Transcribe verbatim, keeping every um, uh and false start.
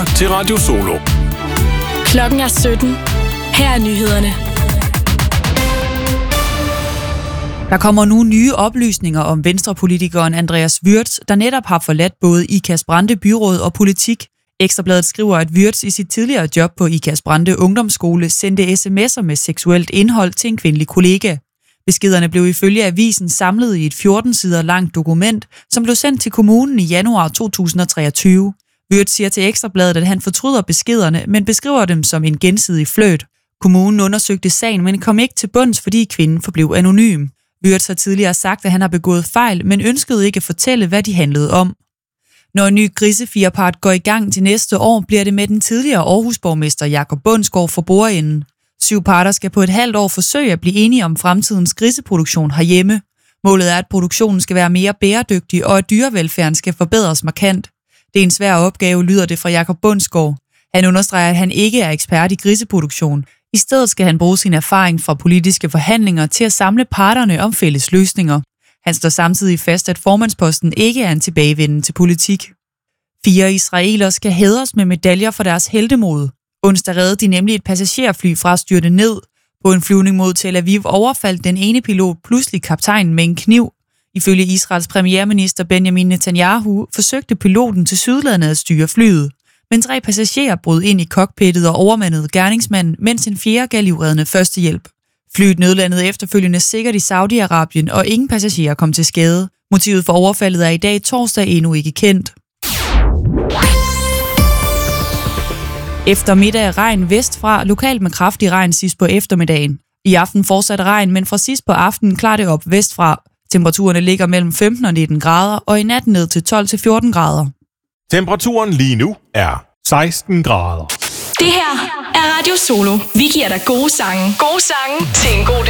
lytter til Radio Solo. Klokken er sytten. Her er nyhederne. Der kommer nu nye oplysninger om venstrepolitikeren Andreas Würtz, der netop har forladt både Ikast Brande Byråd og politik. Ekstrabladet skriver, at Würtz i sit tidligere job på Ikast Brande Ungdomsskole sendte sms'er med seksuelt indhold til en kvindelig kollega. Beskederne blev ifølge avisen samlet i et fjorten sider langt dokument, som blev sendt til kommunen i januar to tusind og treogtyve. Würtz siger til Ekstrabladet, at han fortryder beskederne, men beskriver dem som en gensidig flirt. Kommunen undersøgte sagen, men kom ikke til bunds, fordi kvinden forblev anonym. Würtz har tidligere sagt, at han har begået fejl, men ønskede ikke at fortælle, hvad de handlede om. Når en ny grisefirepart går i gang til næste år, bliver det med den tidligere Aarhus-borgmester Jakob Bundsgaard for bordenden. Syv parter skal på et halvt år forsøge at blive enige om fremtidens griseproduktion herhjemme. Målet er, at produktionen skal være mere bæredygtig, og at dyrevelfærden skal forbedres markant. Det er en svær opgave, lyder det fra Jakob Bundsgaard. Han understreger, at han ikke er ekspert i griseproduktion. I stedet skal han bruge sin erfaring fra politiske forhandlinger til at samle parterne om fælles løsninger. Han står samtidig fast, at formandsposten ikke er en tilbagevenden til politik. Fire israelere skal hædres med medaljer for deres heltemod. Onsdag reddede de nemlig et passagerfly fra at styrte ned. På en flyvning mod Tel Aviv overfaldt den ene pilot pludselig kaptajnen med en kniv. Ifølge Israels premierminister Benjamin Netanyahu forsøgte piloten til sydlandet at styre flyet. Men tre passagerer brød ind i cockpittet og overmandede gerningsmanden, mens en fjerde gav livreddende førstehjælp. Flyet nødlandede efterfølgende sikkert i Saudi-Arabien, og ingen passagerer kom til skade. Motivet for overfaldet er i dag torsdag endnu ikke kendt. Eftermiddag regn vestfra, lokalt med kraftig regn sidst på eftermiddagen. I aften fortsat regn, men fra sidst på aftenen klarer det op vestfra. Temperaturerne ligger mellem femten og nitten grader, og i natten ned til tolv til fjorten grader. Temperaturen lige nu er seksten grader. Det her er Radio Solo. Vi giver dig gode sange. Gode sange til en god